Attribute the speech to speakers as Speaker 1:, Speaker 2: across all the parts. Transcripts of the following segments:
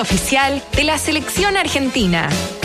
Speaker 1: Oficial de la selección argentina.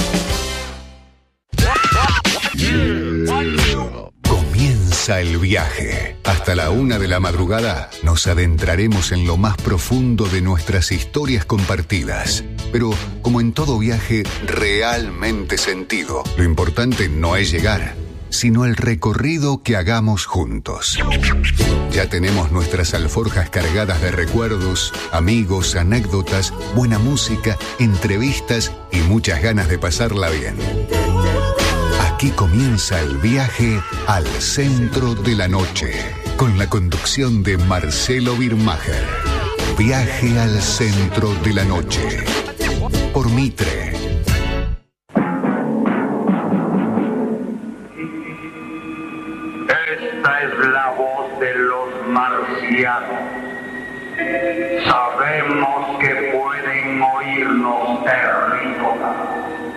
Speaker 2: Comienza el viaje. Hasta la 1 de la madrugada nos adentraremos en lo más profundo de nuestras historias compartidas. Pero, como en todo viaje realmente sentido, lo importante no es llegar, sino el recorrido que hagamos juntos. Ya tenemos nuestras alforjas cargadas de recuerdos, amigos, anécdotas, buena música, entrevistas y muchas ganas de pasarla bien. Aquí comienza el viaje al centro de la noche, con la conducción de Marcelo Birmacher. Viaje al centro de la noche, por Mitre.
Speaker 3: Esta es la voz de los marcianos. Sabemos que pueden oírnos terrícolas.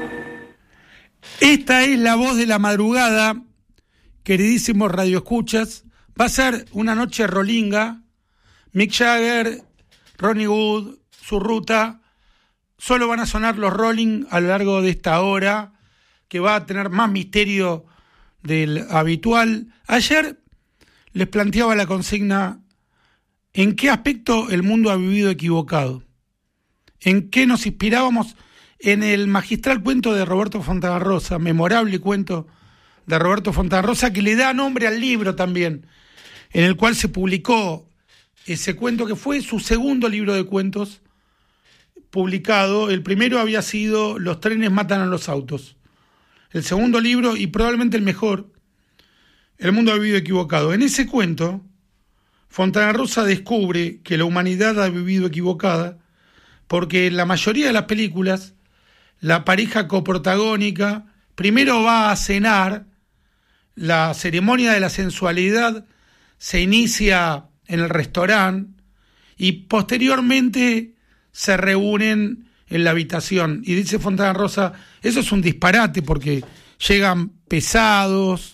Speaker 4: Esta es la voz de la madrugada, queridísimos radioescuchas. Va a ser una noche rolinga. Mick Jagger, Ronnie Wood, su ruta. Solo van a sonar los Rolling a lo largo de esta hora, que va a tener más misterio del habitual. Ayer les planteaba la consigna: ¿en qué aspecto el mundo ha vivido equivocado? ¿En qué nos inspirábamos? En el magistral cuento de Roberto Fontanarrosa, memorable cuento de Roberto Fontanarrosa, que le da nombre al libro también, en el cual se publicó ese cuento, que fue su segundo libro de cuentos publicado. El primero había sido Los trenes matan a los autos. El segundo libro, y probablemente el mejor, El mundo ha vivido equivocado. En ese cuento, Fontanarrosa descubre que la humanidad ha vivido equivocada porque en la mayoría de las películas la pareja coprotagónica primero va a cenar, la ceremonia de la sensualidad se inicia en el restaurante y posteriormente se reúnen en la habitación. Y dice Fontanarrosa, eso es un disparate porque llegan pesados,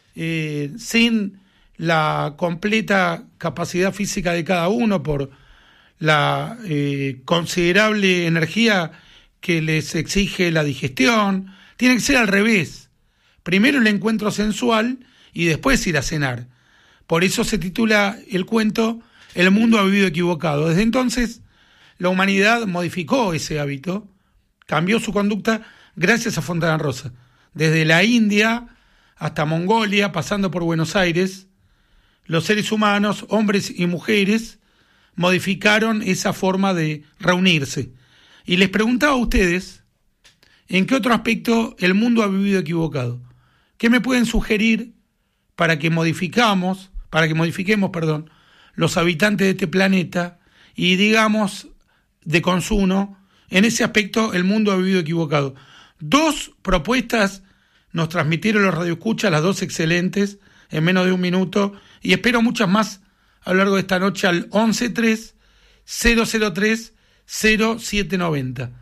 Speaker 4: sin la completa capacidad física de cada uno por la considerable energía que les exige la digestión. Tiene que ser al revés. Primero el encuentro sensual y después ir a cenar. Por eso se titula el cuento El mundo ha vivido equivocado. Desde entonces la humanidad modificó ese hábito, cambió su conducta gracias a Fontanarrosa. Desde la India hasta Mongolia, pasando por Buenos Aires, los seres humanos, hombres y mujeres, modificaron esa forma de reunirse. Y les preguntaba a ustedes, ¿en qué otro aspecto el mundo ha vivido equivocado? ¿Qué me pueden sugerir para que modifiquemos, los habitantes de este planeta y digamos de consumo, en ese aspecto el mundo ha vivido equivocado? 2 propuestas nos transmitieron los radioescuchas, las 2 excelentes, en menos de un minuto, y espero muchas más a lo largo de esta noche al 1130030790.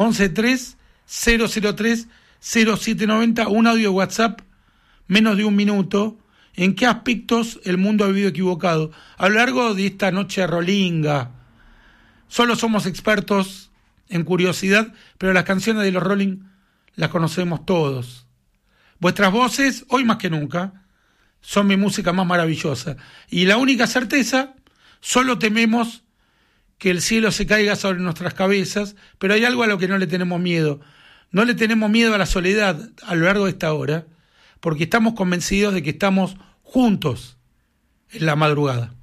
Speaker 4: 1130030790, un audio WhatsApp, menos de un minuto. ¿En qué aspectos el mundo ha vivido equivocado? A lo largo de esta noche rolinga, solo somos expertos en curiosidad, pero las canciones de los Rolling las conocemos todos. Vuestras voces, hoy más que nunca, son mi música más maravillosa. Y la única certeza, solo tememos que el cielo se caiga sobre nuestras cabezas, pero hay algo a lo que no le tenemos miedo. No le tenemos miedo a la soledad a lo largo de esta hora, porque estamos convencidos de que estamos juntos en la madrugada.